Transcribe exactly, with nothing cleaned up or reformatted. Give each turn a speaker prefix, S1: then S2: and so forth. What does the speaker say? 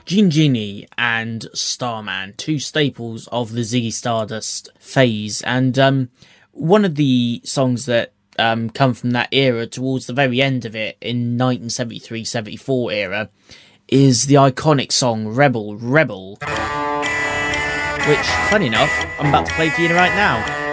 S1: Gene Genie and Starman, two staples of the Ziggy Stardust phase, and um, one of the songs that um, come from that era towards the very end of it in nineteen seventy-three seventy-four era is the iconic song Rebel Rebel, which, funny enough, I'm about to play for you right now.